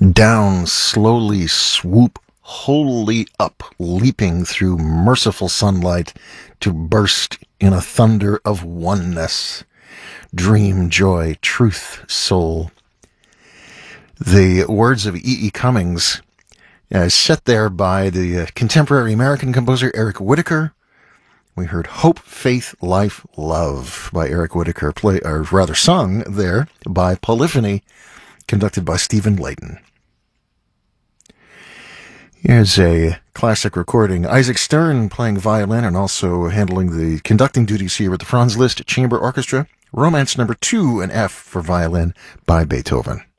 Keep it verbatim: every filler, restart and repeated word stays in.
Down, slowly swoop, wholly up, leaping through merciful sunlight to burst in a thunder of oneness. Dream, joy, truth, soul. The words of E E. Cummings, uh, set there by the uh, contemporary American composer Eric Whitacre. We heard Hope, Faith, Life, Love by Eric Whitacre, play, or rather sung there by Polyphony, conducted by Stephen Layton. Here's a classic recording. Isaac Stern playing violin and also handling the conducting duties here with the Franz Liszt Chamber Orchestra. Romance number two in F for violin by Beethoven.